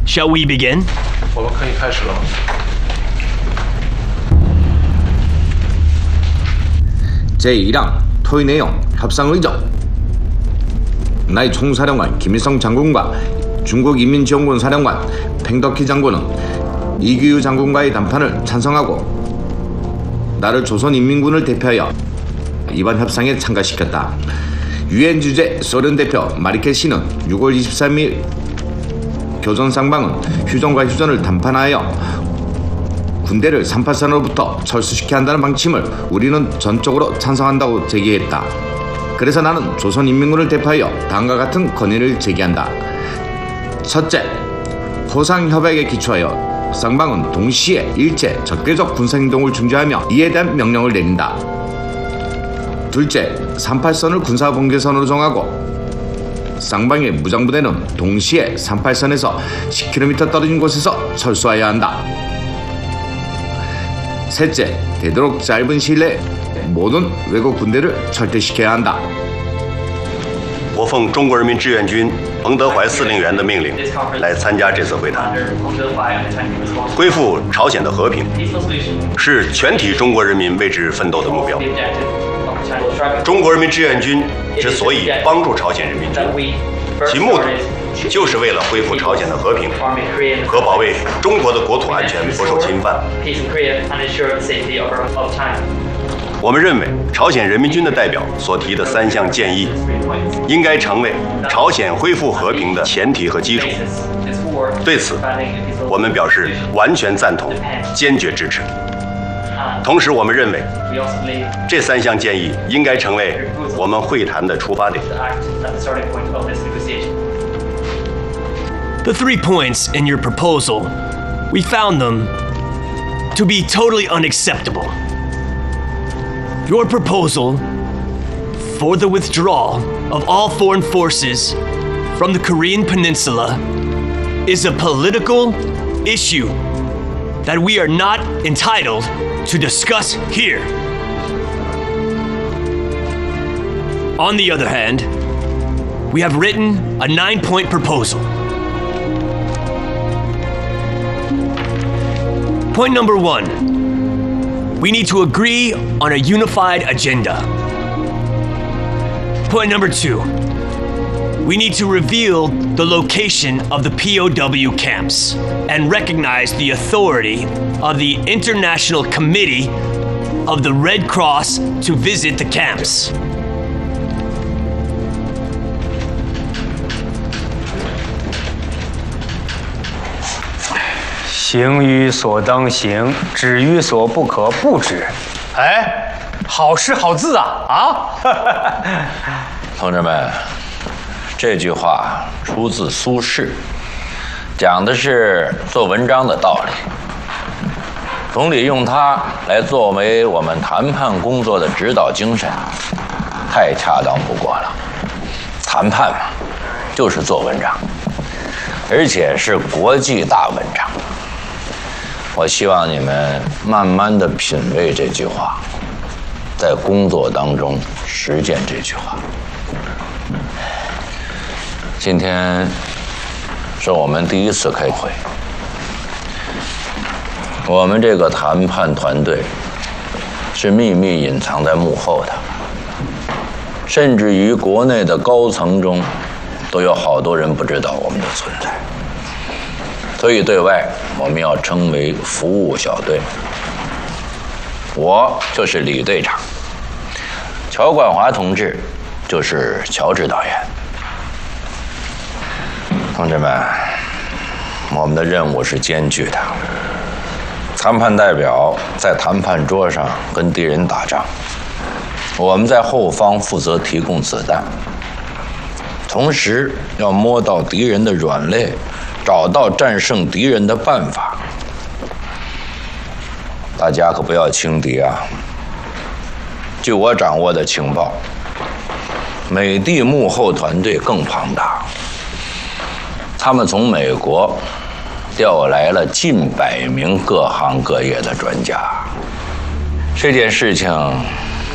Shall we begin? 我们可以开始了。 제1항 토의 내용 협상 의정. 나의 총사령관 김일성 장군과 중국인민지원군 사령관 팽덕희 장군은 이규유 장군과의 담판을 찬성하고 나를 조선인민군을 대표하여 이번 협상에 참가시켰다. 유엔 주재 소련 대표 마리케 씨는 6월 23일 교전 쌍방은 휴전과 휴전을 담판하여 군대를 38선으로부터 철수시켜야 한다는 방침을 우리는 전적으로 찬성한다고 제기했다. 그래서 나는 조선인민군을 대표하여 다음과 같은 건의를 제기한다. 첫째, 포상협약에 기초하여 쌍방은 동시에 일체 적대적 군사행동을 중지하며 이에 대한 명령을 내린다. 둘째, 38선을 군사분계선으로 정하고 쌍방의 무장부대는 동시에 38선에서 10km 떨어진 곳에서 철수하여야 한다. 셋째, 되도록 짧은 시일 내에 모든 외국 군대를 철퇴시켜야 한다. 我奉中国人民志愿军彭德怀司令员的命令来参加这次会谈。恢复朝鲜的和平是全体中国人民为之奋斗的目标。中国人民志愿军之所以帮助朝鲜人民军，其目的就是为了恢复朝鲜的和平和保卫中国的国土安全不受侵犯。我们认为，朝鲜人民军的代表所提的3项建议，应该成为朝鲜恢复和平的前提和基础。对此，我们表示完全赞同，坚决支持。同时，我们认为，这3项建议应该成为我们会谈的出发点。 The 3 points in your proposal, we found them to be totally unacceptable. Your proposal for the withdrawal of all foreign forces from the Korean Peninsula is a political issue that we are not entitled to discuss here. On the other hand, we have written a 9-point proposal. Point number 1, we need to agree on a unified agenda. Point number 2, we need to reveal the location of the POW camps and recognize the authority of the International Committee of the Red Cross to visit the camps. 行于所当行，止于所不可不止。哎，好诗好字啊！ 同志们，这句话出自苏轼，讲的是做文章的道理。总理用它来作为我们谈判工作的指导精神，太恰当不过了。谈判嘛，就是做文章，而且是国际大文章。 我希望你们慢慢地品味这句话，在工作当中实践这句话。今天是我们第1次开会，我们这个谈判团队是秘密隐藏在幕后的，甚至于国内的高层中都有好多人不知道我们的存在。 所以，对外我们要称为服务小队。我就是李队长，乔冠华同志就是乔指导员。同志们，我们的任务是艰巨的。谈判代表在谈判桌上跟敌人打仗，我们在后方负责提供子弹，同时要摸到敌人的软肋。 找到战胜敌人的办法，大家可不要轻敌啊！据我掌握的情报，美帝幕后团队更庞大，他们从美国调来了近100名各行各业的专家。这件事情